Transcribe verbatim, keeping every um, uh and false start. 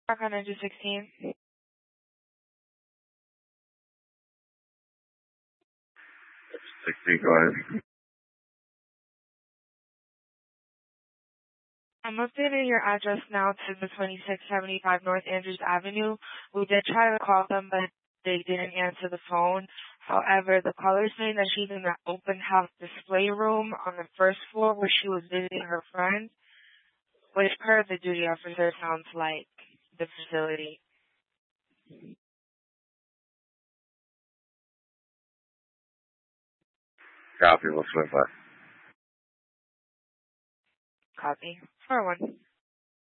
Park on Ninja sixteen. sixteen, go ahead. I'm updating your address now to the twenty-six seventy-five North Andrews Avenue. We did try to call them, but they didn't answer the phone. However, the caller is saying that she's in the open house display room on the first floor where she was visiting her friend, which per the duty officer sounds like the facility. Copy, what's my five? Copy. four one.